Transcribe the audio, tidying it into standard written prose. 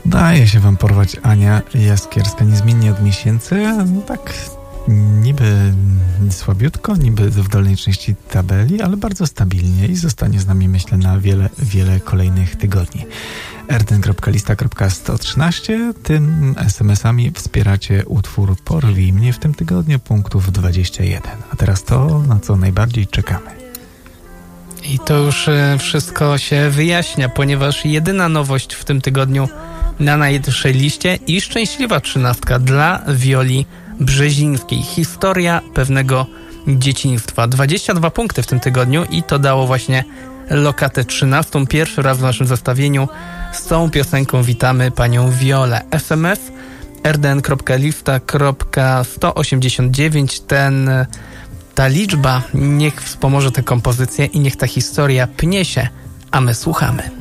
Daje się wam porwać Ania Jaskierska niezmiennie od miesięcy, no tak niby słabiutko, niby w dolnej części tabeli, ale bardzo stabilnie i zostanie z nami, myślę, na wiele, wiele kolejnych tygodni. rtn.lista.113. Tym SMS-ami wspieracie utwór Porwij mnie w tym tygodniu, punktów 21. A teraz to, na co najbardziej czekamy. I to już wszystko się wyjaśnia, ponieważ jedyna nowość w tym tygodniu na najwyższej liście i szczęśliwa 13 dla Wioli Brzezińskiej. Historia pewnego dzieciństwa. 22 punkty w tym tygodniu i to dało właśnie lokatę 13. Pierwszy raz w naszym zestawieniu z tą piosenką witamy panią Wiolę. SMS rtn.lista.189. Ta liczba niech wspomoże tę kompozycję i niech ta historia pnie się, a my słuchamy.